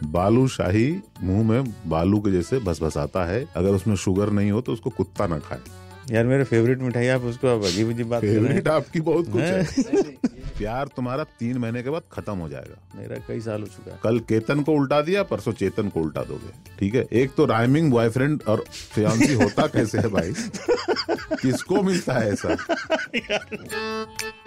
बालूशाही मुंह में बालू के जैसे भसभसाता है, अगर उसमें शुगर नहीं हो तो उसको कुत्ता ना खाए। यार मेरे फेवरेट मिठाई, आप उसको अब अजीब अजीब बात कर रहे हैं। फेवरेट आपकी बहुत कुछ है। प्यार तुम्हारा 3 महीने के बाद खत्म हो जाएगा। मेरा कई साल हो चुका है। कल केतन को उल्टा दिया, परसों चेतन को उल्टा दोगे, ठीक है। एक तो राइमिंग बॉयफ्रेंड और फियांसी होता कैसे है भाई? किसको मिलता है ऐसा?